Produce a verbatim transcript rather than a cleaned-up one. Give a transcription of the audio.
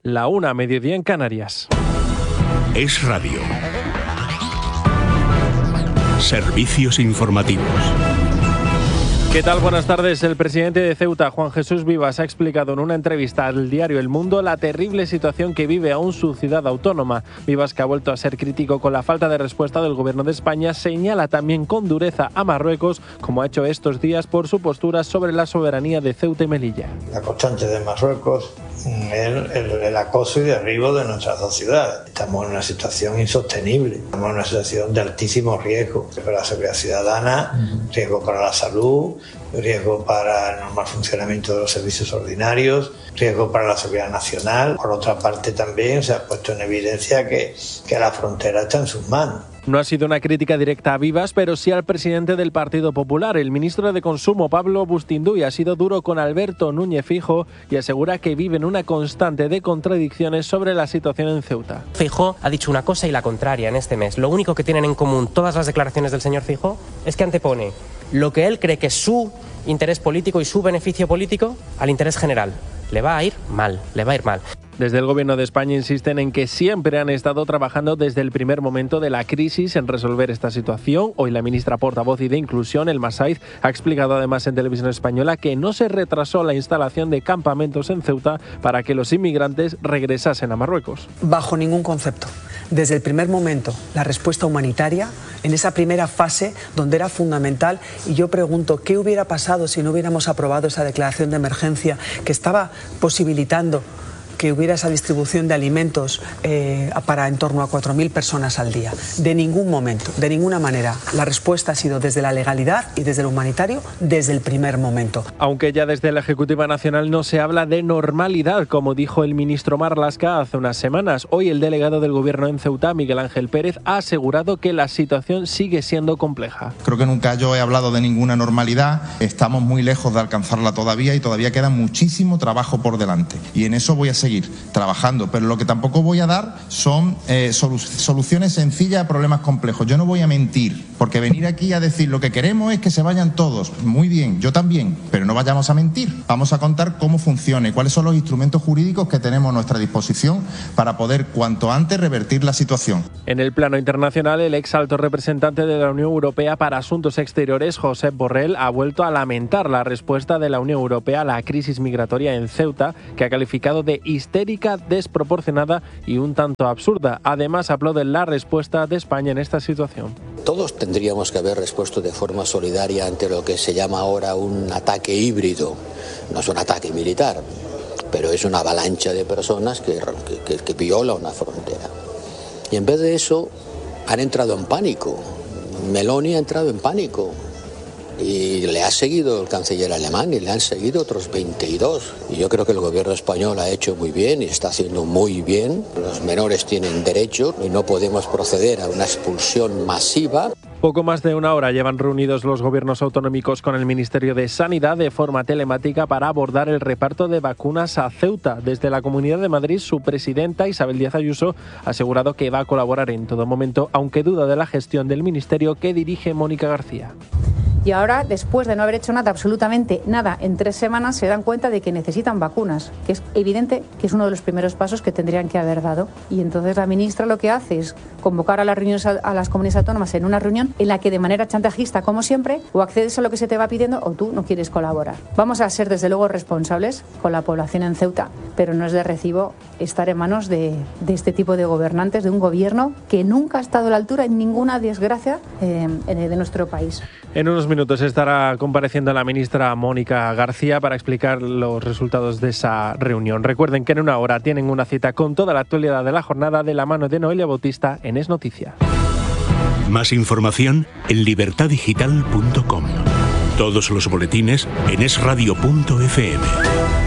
la una, mediodía en Canarias. Es Radio. Servicios informativos. ¿Qué tal? Buenas tardes. El presidente de Ceuta, Juan Jesús Vivas, ha explicado en una entrevista al diario El Mundo la terrible situación que vive aún su ciudad autónoma. Vivas, que ha vuelto a ser crítico con la falta de respuesta del gobierno de España, señala también con dureza a Marruecos, como ha hecho estos días, por su postura sobre la soberanía de Ceuta y Melilla. La constante de Marruecos, el, el, el acoso y derribo de nuestras dos ciudades. Estamos en una situación insostenible, estamos en una situación de altísimo riesgo para la seguridad ciudadana, riesgo para la salud, riesgo para el normal funcionamiento de los servicios ordinarios, riesgo para la seguridad nacional. Por otra parte, también se ha puesto en evidencia que, que la frontera está en sus manos. No ha sido una crítica directa a Vivas, pero sí al presidente del Partido Popular. El ministro de Consumo, Pablo Bustinduy, ha sido duro con Alberto Núñez Feijóo y asegura que viven una constante de contradicciones sobre la situación en Ceuta. Feijóo ha dicho una cosa y la contraria en este mes. Lo único que tienen en común todas las declaraciones del señor Feijóo es que antepone lo que él cree que es su interés político y su beneficio político al interés general. Le va a ir mal, le va a ir mal. Desde el Gobierno de España insisten en que siempre han estado trabajando desde el primer momento de la crisis en resolver esta situación. Hoy la ministra portavoz y de Inclusión, Elma Saiz, ha explicado además en Televisión Española que no se retrasó la instalación de campamentos en Ceuta para que los inmigrantes regresasen a Marruecos. Bajo ningún concepto. Desde el primer momento, la respuesta humanitaria, en esa primera fase donde era fundamental, y yo pregunto, ¿qué hubiera pasado si no hubiéramos aprobado esa declaración de emergencia que estaba posibilitando que hubiera esa distribución de alimentos eh, para en torno a cuatro mil personas al día? De ningún momento, de ninguna manera. La respuesta ha sido desde la legalidad y desde lo humanitario desde el primer momento. Aunque ya desde la Ejecutiva Nacional no se habla de normalidad, como dijo el ministro Marlaska hace unas semanas. Hoy el delegado del Gobierno en Ceuta, Miguel Ángel Pérez, ha asegurado que la situación sigue siendo compleja. Creo que nunca yo he hablado de ninguna normalidad. Estamos muy lejos de alcanzarla todavía y todavía queda muchísimo trabajo por delante. Y en eso voy a seguir trabajando, pero lo que tampoco voy a dar son eh, solu- soluciones sencillas a problemas complejos. Yo no voy a mentir, porque venir aquí a decir lo que queremos es que se vayan todos. Muy bien, yo también, pero no vayamos a mentir. Vamos a contar cómo funciona y cuáles son los instrumentos jurídicos que tenemos a nuestra disposición para poder cuanto antes revertir la situación. En el plano internacional, el ex alto representante de la Unión Europea para Asuntos Exteriores, Josep Borrell, ha vuelto a lamentar la respuesta de la Unión Europea a la crisis migratoria en Ceuta, que ha calificado de histérica, desproporcionada y un tanto absurda. Además, aplaude la respuesta de España en esta situación. Todos tendríamos que haber respuesto de forma solidaria ante lo que se llama ahora un ataque híbrido. No es un ataque militar, pero es una avalancha de personas que, que, que viola una frontera. Y en vez de eso, han entrado en pánico. Meloni ha entrado en pánico. Y le ha seguido el canciller alemán y le han seguido otros veintidós. Y yo creo que el gobierno español ha hecho muy bien y está haciendo muy bien. Los menores tienen derecho y no podemos proceder a una expulsión masiva. Poco más de una hora llevan reunidos los gobiernos autonómicos con el Ministerio de Sanidad de forma telemática para abordar el reparto de vacunas a Ceuta. Desde la Comunidad de Madrid, su presidenta Isabel Díaz Ayuso ha asegurado que va a colaborar en todo momento, aunque duda de la gestión del ministerio que dirige Mónica García. Y ahora, después de no haber hecho nada, absolutamente nada, en tres semanas se dan cuenta de que necesitan vacunas, que es evidente que es uno de los primeros pasos que tendrían que haber dado. Y entonces la ministra lo que hace es convocar a las reuniones a las comunidades autónomas en una reunión en la que de manera chantajista, como siempre, o accedes a lo que se te va pidiendo o tú no quieres colaborar. Vamos a ser desde luego responsables con la población en Ceuta, pero no es de recibo estar en manos de, de este tipo de gobernantes, de un gobierno que nunca ha estado a la altura en ninguna desgracia eh, de nuestro país. En unos minutos estará compareciendo la ministra Mónica García para explicar los resultados de esa reunión. Recuerden que en una hora tienen una cita con toda la actualidad de la jornada de la mano de Noelia Bautista en Es Noticia. Más información en libertad digital punto com. Todos los boletines en es radio punto efe eme.